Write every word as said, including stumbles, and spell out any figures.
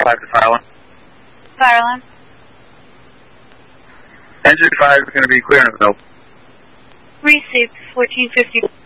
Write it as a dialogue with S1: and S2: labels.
S1: five to fire alarm.
S2: Fire alarm.
S1: Engine five is going to be clear and open.
S2: Received, fourteen fifty.